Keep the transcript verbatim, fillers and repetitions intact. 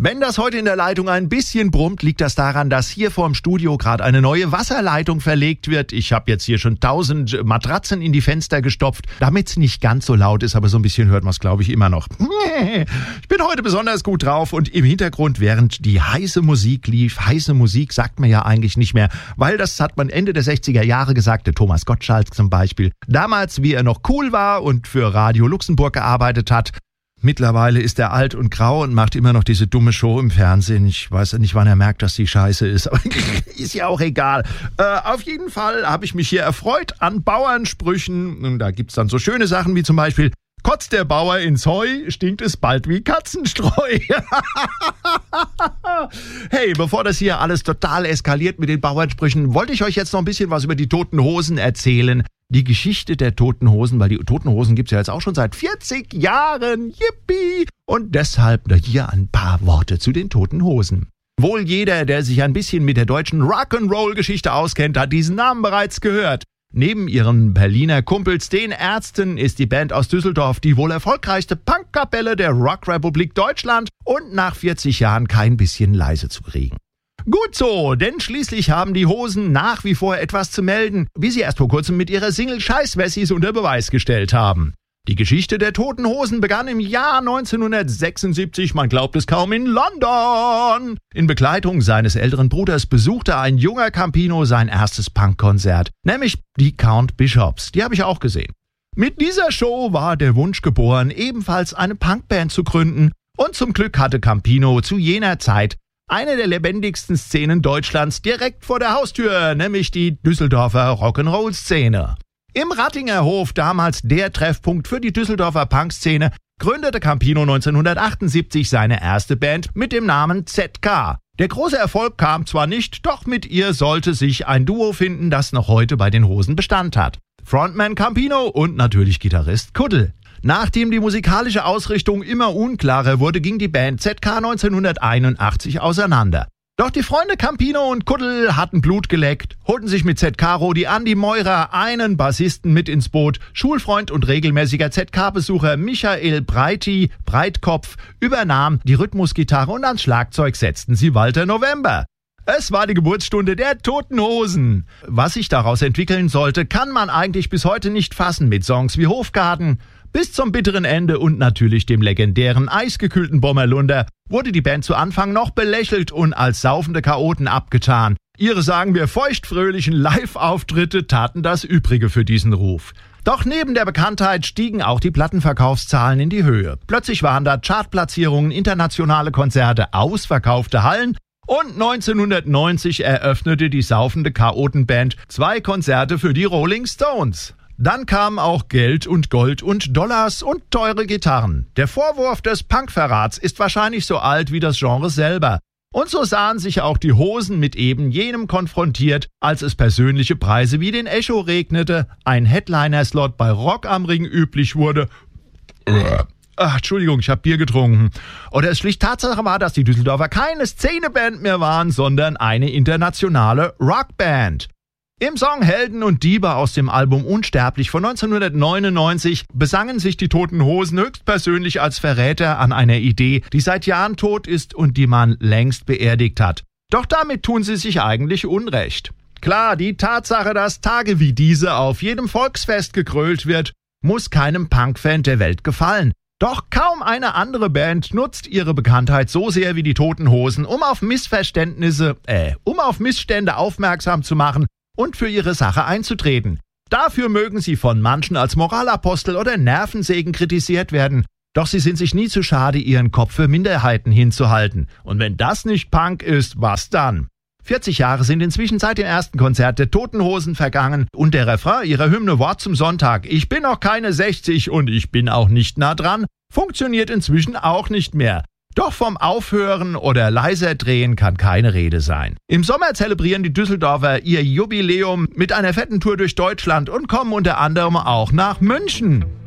Wenn das heute in der Leitung ein bisschen brummt, liegt das daran, dass hier vorm Studio gerade eine neue Wasserleitung verlegt wird. Ich habe jetzt hier schon tausend Matratzen in die Fenster gestopft, damit es nicht ganz so laut ist, aber so ein bisschen hört man es, glaube ich, immer noch. Ich bin heute besonders gut drauf und im Hintergrund, während die heiße Musik lief, heiße Musik sagt man ja eigentlich nicht mehr, weil das hat man Ende der sechziger Jahre gesagt, der Thomas Gottschalk zum Beispiel. Damals, wie er noch cool war und für Radio Luxemburg gearbeitet hat. Mittlerweile ist er alt und grau und macht immer noch diese dumme Show im Fernsehen. Ich weiß ja nicht, wann er merkt, dass die scheiße ist, aber ist ja auch egal. Äh, auf jeden Fall habe ich mich hier erfreut an Bauernsprüchen. Und da gibt's dann so schöne Sachen wie zum Beispiel: Kotzt der Bauer ins Heu, stinkt es bald wie Katzenstreu. Hey, bevor das hier alles total eskaliert mit den Bauernsprüchen, wollte ich euch jetzt noch ein bisschen was über die Toten Hosen erzählen. Die Geschichte der Toten Hosen, weil die Toten Hosen gibt's ja jetzt auch schon seit vierzig Jahren. Yippie! Und deshalb hier ein paar Worte zu den Toten Hosen. Wohl jeder, der sich ein bisschen mit der deutschen Rock'n'Roll-Geschichte auskennt, hat diesen Namen bereits gehört. Neben ihren Berliner Kumpels, den Ärzten, ist die Band aus Düsseldorf die wohl erfolgreichste Punkkapelle der Rockrepublik Deutschland und nach vierzig Jahren kein bisschen leise zu kriegen. Gut so, denn schließlich haben die Hosen nach wie vor etwas zu melden, wie sie erst vor kurzem mit ihrer Single Scheißwessis unter Beweis gestellt haben. Die Geschichte der Toten Hosen begann im Jahr neunzehnhundertsechsundsiebzig, man glaubt es kaum, in London. In Begleitung seines älteren Bruders besuchte ein junger Campino sein erstes Punkkonzert, nämlich die Count Bishops, die habe ich auch gesehen. Mit dieser Show war der Wunsch geboren, ebenfalls eine Punkband zu gründen, und zum Glück hatte Campino zu jener Zeit eine der lebendigsten Szenen Deutschlands direkt vor der Haustür, nämlich die Düsseldorfer Rock'n'Roll-Szene. Im Rattinger Hof, damals der Treffpunkt für die Düsseldorfer Punkszene, gründete Campino neunzehnhundertachtundsiebzig seine erste Band mit dem Namen Z K. Der große Erfolg kam zwar nicht, doch mit ihr sollte sich ein Duo finden, das noch heute bei den Hosen Bestand hat. Frontman Campino und natürlich Gitarrist Kuddel. Nachdem die musikalische Ausrichtung immer unklarer wurde, ging die Band Z K neunzehnhunderteinundachtzig auseinander. Doch die Freunde Campino und Kuddel hatten Blut geleckt, holten sich mit Z K-Rodi Andi Meurer einen Bassisten mit ins Boot. Schulfreund und regelmäßiger Z K-Besucher Michael Breiti, Breitkopf, übernahm die Rhythmusgitarre und ans Schlagzeug setzten sie Walter November. Es war die Geburtsstunde der Toten Hosen. Was sich daraus entwickeln sollte, kann man eigentlich bis heute nicht fassen, mit Songs wie Hofgarten. Bis zum bitteren Ende und natürlich dem legendären eisgekühlten Bommerlunder wurde die Band zu Anfang noch belächelt und als saufende Chaoten abgetan. Ihre, sagen wir, feuchtfröhlichen Live-Auftritte taten das Übrige für diesen Ruf. Doch neben der Bekanntheit stiegen auch die Plattenverkaufszahlen in die Höhe. Plötzlich waren da Chartplatzierungen, internationale Konzerte, ausverkaufte Hallen. Und neunzehnhundertneunzig eröffnete die saufende Chaotenband zwei Konzerte für die Rolling Stones. Dann kamen auch Geld und Gold und Dollars und teure Gitarren. Der Vorwurf des Punkverrats ist wahrscheinlich so alt wie das Genre selber. Und so sahen sich auch die Hosen mit eben jenem konfrontiert, als es persönliche Preise wie den Echo regnete, ein Headliner-Slot bei Rock am Ring üblich wurde. Ach, Entschuldigung, ich habe Bier getrunken. Oder es schlicht Tatsache war, dass die Düsseldorfer keine Szeneband mehr waren, sondern eine internationale Rockband. Im Song Helden und Diebe aus dem Album Unsterblich von neunzehnhundertneunundneunzig besangen sich die Toten Hosen höchstpersönlich als Verräter an einer Idee, die seit Jahren tot ist und die man längst beerdigt hat. Doch damit tun sie sich eigentlich Unrecht. Klar, die Tatsache, dass Tage wie diese auf jedem Volksfest gegrölt wird, muss keinem Punkfan der Welt gefallen. Doch kaum eine andere Band nutzt ihre Bekanntheit so sehr wie die Toten Hosen, um auf Missverständnisse, äh, um auf Missstände aufmerksam zu machen und für ihre Sache einzutreten. Dafür mögen sie von manchen als Moralapostel oder Nervensägen kritisiert werden. Doch sie sind sich nie zu schade, ihren Kopf für Minderheiten hinzuhalten. Und wenn das nicht Punk ist, was dann? vierzig Jahre sind inzwischen seit dem ersten Konzert der Toten Hosen vergangen und der Refrain ihrer Hymne Wort zum Sonntag, ich bin noch keine sechzig und ich bin auch nicht nah dran, funktioniert inzwischen auch nicht mehr. Doch vom Aufhören oder leiser drehen kann keine Rede sein. Im Sommer zelebrieren die Düsseldorfer ihr Jubiläum mit einer fetten Tour durch Deutschland und kommen unter anderem auch nach München.